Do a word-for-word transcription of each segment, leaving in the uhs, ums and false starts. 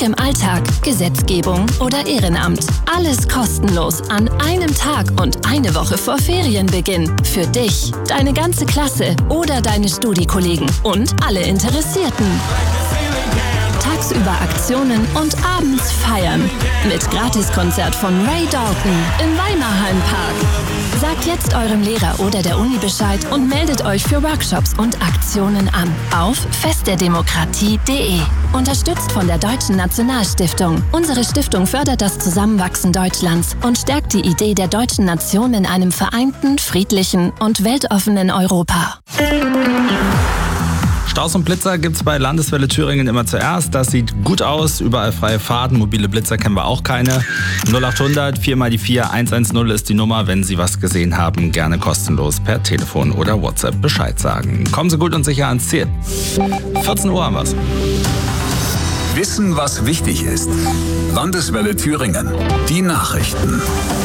im Alltag, Gesetzgebung oder Ehrenamt. Alles kostenlos an einem Tag und eine Woche vor Ferienbeginn. Für dich, deine ganze Klasse oder deine Studi-Kollegen und alle Interessierten. Tagsüber Aktionen und abends feiern. Mit Gratiskonzert von Ray Dalton im Weimarheim Park. Sagt jetzt eurem Lehrer oder der Uni Bescheid und meldet euch für Workshops und Aktionen an. Auf festderdemokratie punkt de. Unterstützt von der Deutschen Nationalstiftung. Unsere Stiftung fördert das Zusammenwachsen Deutschlands und stärkt die Idee der deutschen Nation in einem vereinten, friedlichen und weltoffenen Europa. Staus und Blitzer gibt's bei Landeswelle Thüringen immer zuerst. Das sieht gut aus. Überall freie Fahrten. Mobile Blitzer kennen wir auch keine. null acht hundert vier mal die vier eins eins null ist die Nummer. Wenn Sie was gesehen haben, gerne kostenlos per Telefon oder WhatsApp Bescheid sagen. Kommen Sie gut und sicher ans Ziel. vierzehn Uhr haben wir's. Wissen, was wichtig ist. Landeswelle Thüringen. Die Nachrichten.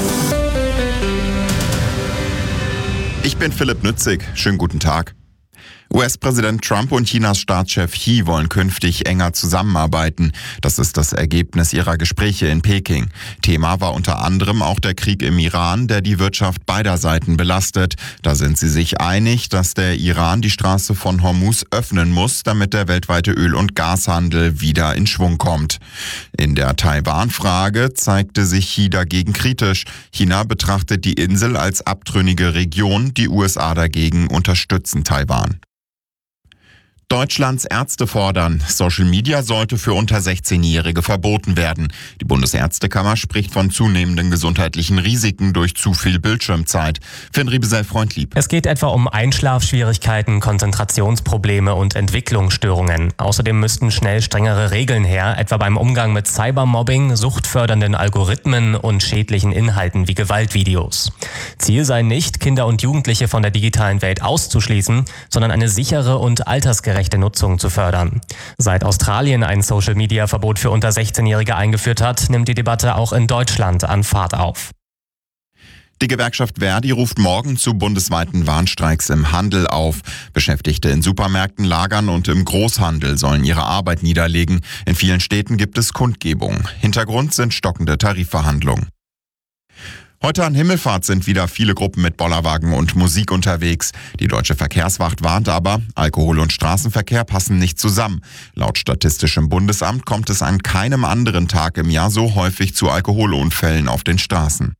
Ich bin Philipp Nützig. Schönen guten Tag. U S-Präsident Trump und Chinas Staatschef Xi wollen künftig enger zusammenarbeiten. Das ist das Ergebnis ihrer Gespräche in Peking. Thema war unter anderem auch der Krieg im Iran, der die Wirtschaft beider Seiten belastet. Da sind sie sich einig, dass der Iran die Straße von Hormuz öffnen muss, damit der weltweite Öl- und Gashandel wieder in Schwung kommt. In der Taiwan-Frage zeigte sich Xi dagegen kritisch. China betrachtet die Insel als abtrünnige Region, die U S A dagegen unterstützen Taiwan. Deutschlands Ärzte fordern, Social Media sollte für unter sechzehnjährige verboten werden. Die Bundesärztekammer spricht von zunehmenden gesundheitlichen Risiken durch zu viel Bildschirmzeit. Finn Riebesell-Freundlieb. Es geht etwa um Einschlafschwierigkeiten, Konzentrationsprobleme und Entwicklungsstörungen. Außerdem müssten schnell strengere Regeln her, etwa beim Umgang mit Cybermobbing, suchtfördernden Algorithmen und schädlichen Inhalten wie Gewaltvideos. Ziel sei nicht, Kinder und Jugendliche von der digitalen Welt auszuschließen, sondern eine sichere und altersgerechte Nutzung zu fördern. Seit Australien ein Social-Media-Verbot für unter sechzehnjährige eingeführt hat, nimmt die Debatte auch in Deutschland an Fahrt auf. Die Gewerkschaft Verdi ruft morgen zu bundesweiten Warnstreiks im Handel auf. Beschäftigte in Supermärkten, Lagern und im Großhandel sollen ihre Arbeit niederlegen. In vielen Städten gibt es Kundgebungen. Hintergrund sind stockende Tarifverhandlungen. Heute an Himmelfahrt sind wieder viele Gruppen mit Bollerwagen und Musik unterwegs. Die Deutsche Verkehrswacht warnt aber, Alkohol und Straßenverkehr passen nicht zusammen. Laut Statistischem Bundesamt kommt es an keinem anderen Tag im Jahr so häufig zu Alkoholunfällen auf den Straßen.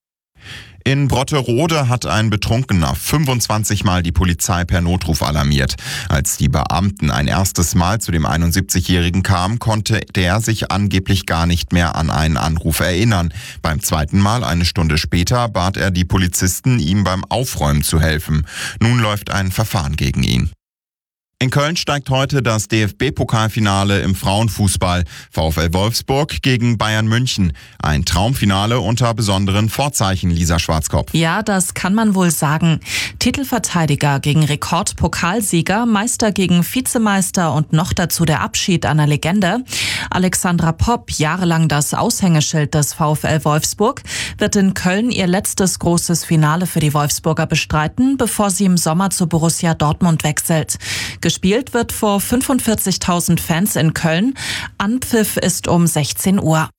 In Brotterode hat ein Betrunkener fünfundzwanzig Mal die Polizei per Notruf alarmiert. Als die Beamten ein erstes Mal zu dem einundsiebzigjährigen kamen, konnte der sich angeblich gar nicht mehr an einen Anruf erinnern. Beim zweiten Mal, eine Stunde später, bat er die Polizisten, ihm beim Aufräumen zu helfen. Nun läuft ein Verfahren gegen ihn. In Köln steigt heute das D F B-Pokalfinale im Frauenfußball. VfL Wolfsburg gegen Bayern München. Ein Traumfinale unter besonderen Vorzeichen, Lisa Schwarzkopf. Ja, das kann man wohl sagen. Titelverteidiger gegen Rekordpokalsieger, Meister gegen Vizemeister und noch dazu der Abschied einer Legende. Alexandra Popp, jahrelang das Aushängeschild des VfL Wolfsburg, wird in Köln ihr letztes großes Finale für die Wolfsburger bestreiten, bevor sie im Sommer zu Borussia Dortmund wechselt. Gespielt wird vor fünfundvierzigtausend Fans in Köln. Anpfiff ist um sechzehn Uhr.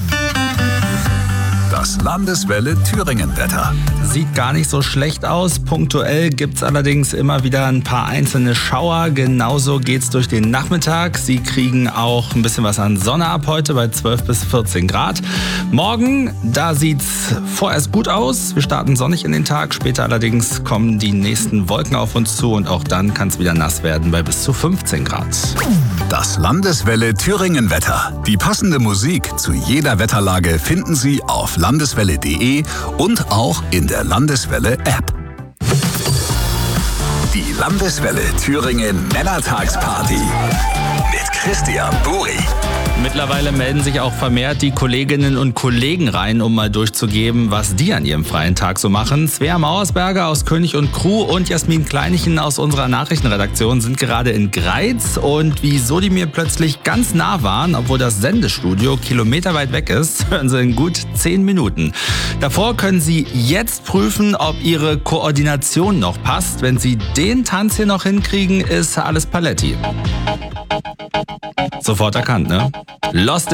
Das Landeswelle Thüringen-Wetter. Sieht gar nicht so schlecht aus. Punktuell gibt's allerdings immer wieder ein paar einzelne Schauer. Genauso geht's durch den Nachmittag. Sie kriegen auch ein bisschen was an Sonne ab heute bei zwölf bis vierzehn Grad. Morgen, da sieht's vorerst gut aus. Wir starten sonnig in den Tag. Später allerdings kommen die nächsten Wolken auf uns zu und auch dann kann es wieder nass werden bei bis zu fünfzehn Grad. Das Landeswelle Thüringen-Wetter. Die passende Musik zu jeder Wetterlage finden Sie auf landeswelle punkt de und auch in der Landeswelle-App. Die Landeswelle Thüringen Männertagsparty mit Christian Buri. Mittlerweile melden sich auch vermehrt die Kolleginnen und Kollegen rein, um mal durchzugeben, was die an ihrem freien Tag so machen. Svea Mauersberger aus König und Crew und Jasmin Kleinichen aus unserer Nachrichtenredaktion sind gerade in Greiz. Und wieso die mir plötzlich ganz nah waren, obwohl das Sendestudio kilometerweit weg ist, hören Sie in gut zehn Minuten. Davor können Sie jetzt prüfen, ob Ihre Koordination noch passt. Wenn Sie den Tanz hier noch hinkriegen, ist alles Paletti. Sofort erkannt, ne? Lost